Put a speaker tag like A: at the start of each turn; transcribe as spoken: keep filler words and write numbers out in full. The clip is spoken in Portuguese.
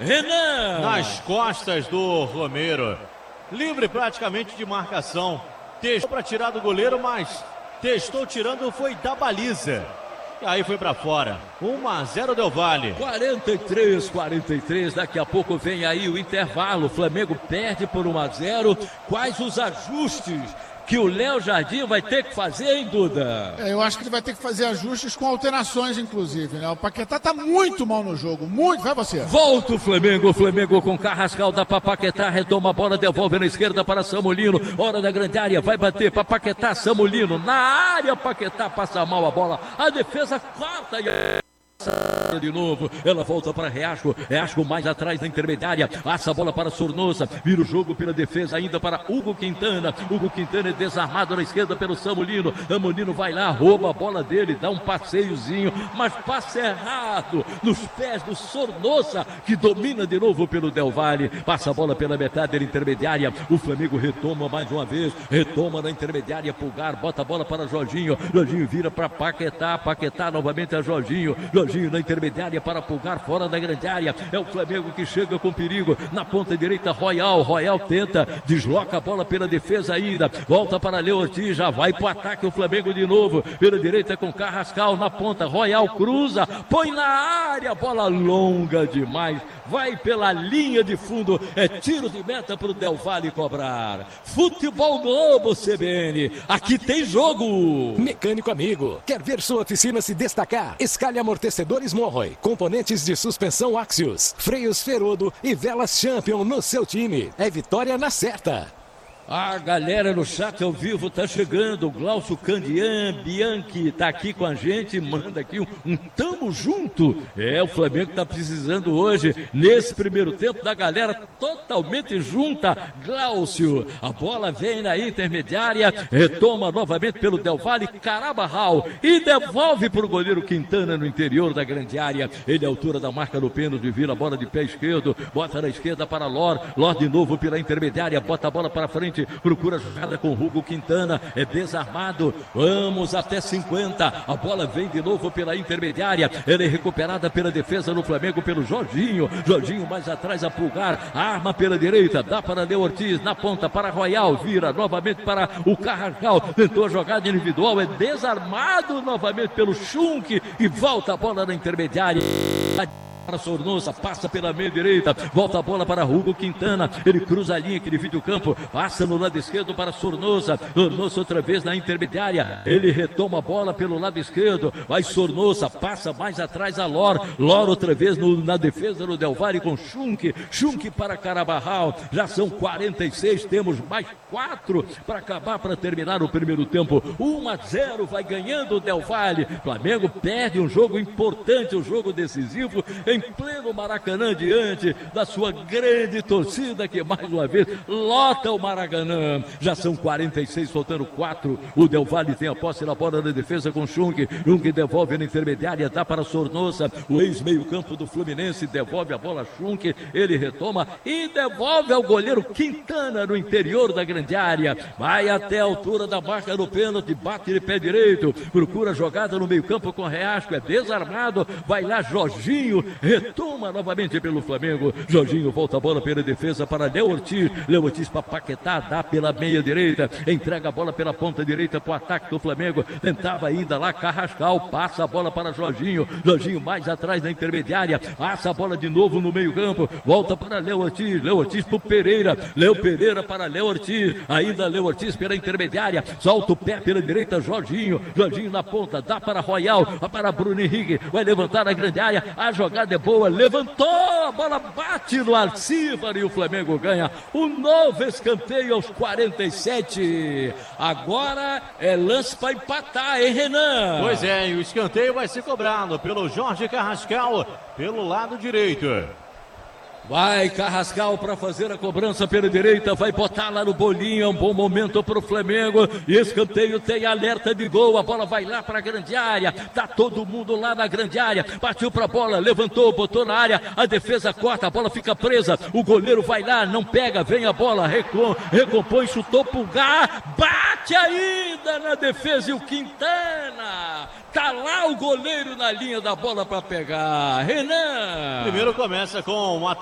A: Renan.
B: Nas costas do Romero. Livre praticamente de marcação. Testou para tirar do goleiro, mas testou tirando, foi da baliza. E aí foi para fora. um a zero Del Valle.
A: quarenta e três, quarenta e três. Daqui a pouco vem aí o intervalo. O Flamengo perde por um a zero. Quais os ajustes que o Léo Jardim vai ter que fazer, hein, Duda?
C: É, eu acho que ele vai ter que fazer ajustes com alterações, inclusive, né? O Paquetá tá muito mal no jogo, muito. Vai você.
A: Volta o Flamengo, o Flamengo com Carrascal, dá pra Paquetá, retoma a bola, devolve na esquerda para Samulino, hora da grande área, vai bater pra Paquetá, Samulino, na área, Paquetá passa mal a bola, a defesa corta e... de novo, ela volta para Reasco, Reasco mais atrás na intermediária, passa a bola para Sornosa, vira o jogo pela defesa ainda para Hugo Quintana, Hugo Quintana é desarmado na esquerda pelo Samulino, Samulino vai lá, rouba a bola dele, dá um passeiozinho, mas passa errado, nos pés do Sornosa, que domina de novo pelo Del Valle, passa a bola pela metade da intermediária, o Flamengo retoma mais uma vez, retoma na intermediária, Pulgar, bota a bola para Jorginho, Jorginho vira para Paquetá, Paquetá novamente a Jorginho, Jorginho na intermediária para Pulgar fora da grande área, é o Flamengo que chega com perigo, na ponta direita Royal, Royal tenta, desloca a bola pela defesa ainda, volta para Léo Ortiz, já vai pro ataque o Flamengo de novo, pela direita com Carrascal na ponta, Royal cruza, põe na área, bola longa demais, vai pela linha de fundo, é tiro de meta pro Del Valle cobrar. Futebol Globo C B N, aqui tem jogo.
D: Mecânico amigo, quer ver sua oficina se destacar? Escalhe amortecedores Monroy, componentes de suspensão Axios, freios Ferodo e velas Champion no seu time. É vitória na certa.
A: A galera no chat ao vivo tá chegando, o Glaucio Candian, Bianchi tá aqui com a gente, manda aqui um, um tamo junto. É, o Flamengo tá precisando hoje, nesse primeiro tempo, da galera totalmente junta. Glaucio, a bola vem na intermediária, retoma novamente pelo Del Valle, Carabarral, e devolve pro goleiro Quintana no interior da grande área. Ele é a altura da marca do pênalti, vira a bola de pé esquerdo, bota na esquerda para Lor, Lor de novo pela intermediária, bota a bola para frente, procura jogada com Hugo Quintana, é desarmado, vamos até cinquenta, a bola vem de novo pela intermediária, ela é recuperada pela defesa do Flamengo pelo Jorginho, Jorginho mais atrás a Pulgar, arma pela direita, dá para Léo Ortiz, na ponta para Royal, vira novamente para o Carrascal, tentou a jogada individual, é desarmado novamente pelo Schunk e volta a bola na intermediária. Para Sornosa, passa pela meia direita, volta a bola para Hugo Quintana, ele cruza a linha que divide o campo, passa no lado esquerdo para Sornosa, Sornosa outra vez na intermediária, ele retoma a bola pelo lado esquerdo, vai Sornosa, passa mais atrás a Lor, Lor outra vez no, na defesa do Del Valle com Schunk, Schunk para Carabarral, já são quarenta e seis, temos mais quatro para acabar, para terminar o primeiro tempo, um a zero, vai ganhando o Del Valle, Flamengo perde um jogo importante, um jogo decisivo, em pleno Maracanã, diante da sua grande torcida que mais uma vez lota o Maracanã. Já são quarenta e seis, faltando quatro. O Del Valle tem a posse na bola da defesa com Schunk. Schunk devolve na intermediária, dá para Sornosa. O ex-meio-campo do Fluminense devolve a bola a Schunk. Ele retoma e devolve ao goleiro Quintana no interior da grande área. Vai até a altura da marca do pênalti, bate de pé direito, procura jogada no meio-campo com Reasco, é desarmado. Vai lá Jorginho, retoma novamente pelo Flamengo, Jorginho volta a bola pela defesa para Léo Ortiz, Léo Ortiz para Paquetá, dá pela meia direita, entrega a bola pela ponta direita para o ataque do Flamengo, tentava ainda lá Carrascal, passa a bola para Jorginho, Jorginho mais atrás na intermediária, passa a bola de novo no meio campo, volta para Léo Ortiz, Léo Ortiz para o Pereira, Léo Pereira para Léo Ortiz, ainda Léo Ortiz pela intermediária, solta o pé pela direita, Jorginho, Jorginho na ponta, dá para Royal, para Bruno Henrique, vai levantar a grande área, a jogada é boa, levantou, a bola bate no Alcívar e o Flamengo ganha um novo escanteio aos quarenta e sete. Agora é lance para empatar, hein, Renan?
B: Pois é, e o escanteio vai ser cobrado pelo Jorge Carrascal, pelo lado direito.
A: Vai Carrascal para fazer a cobrança pela direita, vai botar lá no bolinho, é um bom momento para o Flamengo, e escanteio tem alerta de gol, a bola vai lá para a grande área, tá todo mundo lá na grande área, partiu para a bola, levantou, botou na área, a defesa corta, a bola fica presa, o goleiro vai lá, não pega, vem a bola, recom, recompõe, chutou Pulgar, bate ainda na defesa e o Quintana, tá lá o goleiro na linha da bola para pegar. Renan!
B: Primeiro começa com uma